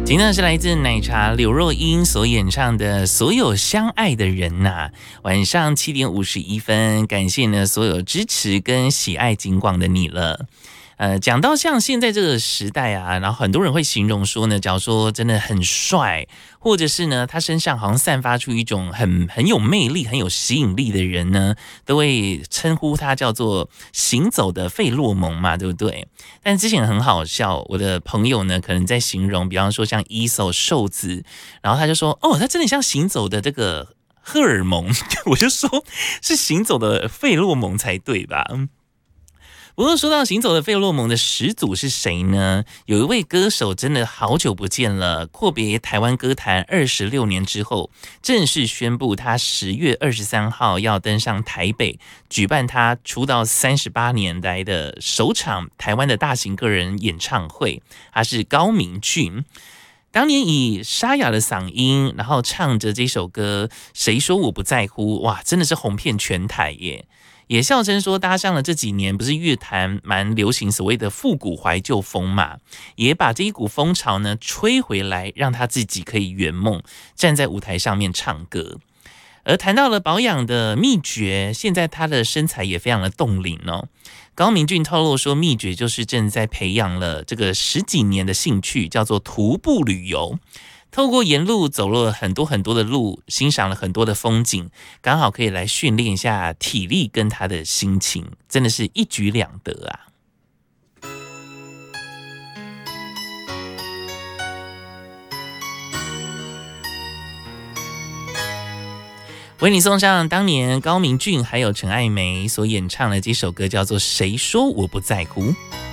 今天是来自奶茶柳若英所演唱的《所有相爱的人》呐。晚上7点51分，感谢呢所有支持跟喜爱警广的你了。讲到像现在这个时代啊，然后很多人会形容说呢，假如说真的很帅，或者是呢他身上好像散发出一种很有魅力、很有吸引力的人呢，都会称呼他叫做行走的费洛蒙嘛，对不对？但之前很好笑，我的朋友呢可能在形容，比方说像Iso瘦子，然后他就说哦，他真的像行走的这个荷尔蒙，我就说是行走的费洛蒙才对吧？不过说到行走的费洛蒙的始祖是谁呢？有一位歌手真的好久不见了，阔别台湾歌坛26年之后，正式宣布他10月23号要登上台北，举办他出道38年来的首场台湾的大型个人演唱会。他是高明俊，当年以沙哑的嗓音，然后唱着这首歌《谁说我不在乎》，哇，真的是红遍全台耶！也笑称说搭上了这几年不是乐坛蛮流行所谓的复古怀旧风嘛，也把这一股风潮呢吹回来，让他自己可以圆梦，站在舞台上面唱歌。而谈到了保养的秘诀，现在他的身材也非常的冻龄哦。高明俊透露说，秘诀就是正在培养了这个10几年的兴趣，叫做徒步旅游。透过沿路走了很多的路，欣赏了很多的风景，刚好可以来训练一下体力跟他的心情，真的是一举两得啊！为你送上当年高明俊还有陈爱梅所演唱的这首歌，叫做《谁说我不在乎》。